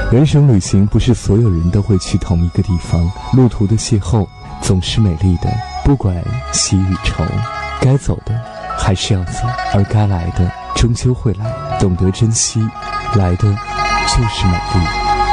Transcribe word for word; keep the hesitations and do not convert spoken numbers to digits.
人生旅行不是所有人都会去同一个地方，路途的邂逅总是美丽的，不管喜与愁，该走的还是要走，而该来的终究会来，懂得珍惜，来的就是美丽。